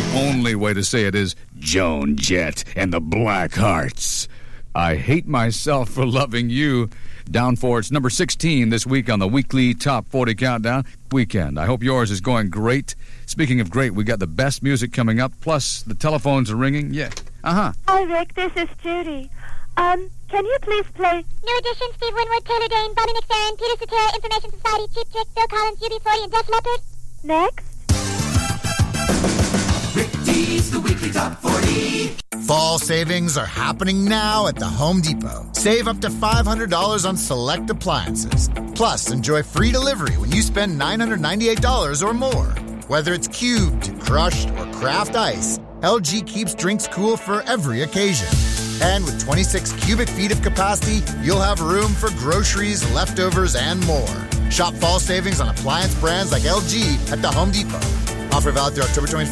only way to say it is Joan Jett and the Black Hearts. I hate myself for loving you. Down for its number 16 this week on the weekly Top 40 Countdown weekend. I hope yours is going great. Speaking of great, we got the best music coming up, plus the telephones are ringing. Yeah. Hi, Rick. This is Judy. Can you please play New Edition, Steve Winwood, Taylor Dane, Bobby McFerrin, Peter Cetera, Information Society, Cheap Trick, Phil Collins, UB40, and Def Leppard? next? Rick D's the weekly Top 40. Fall savings are happening now at the Home Depot. Save up to $500 on select appliances. Plus, enjoy free delivery when you spend $998 or more. Whether it's cubed, crushed, or craft ice, LG keeps drinks cool for every occasion. And with 26 cubic feet of capacity, you'll have room for groceries, leftovers, and more. Shop fall savings on appliance brands like LG at the Home Depot. Offer valid through October 25th.